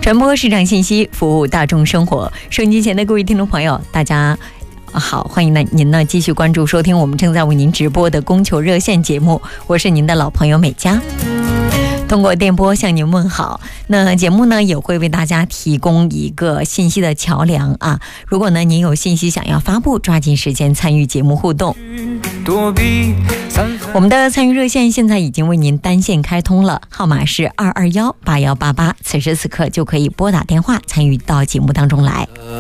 传播市场信息，服务大众生活。收音机前的各位听众朋友，大家好，欢迎您呢继续关注收听我们正在为您直播的供求热线节目，我是您的老朋友美佳。通过电波向您问好。那节目呢也会为大家提供一个信息的桥梁啊。如果呢您有信息想要发布，抓紧时间参与节目互动。我们的参与热线现在已经为您单线开通了，号码是2218188，此时此刻就可以拨打电话参与到节目当中来。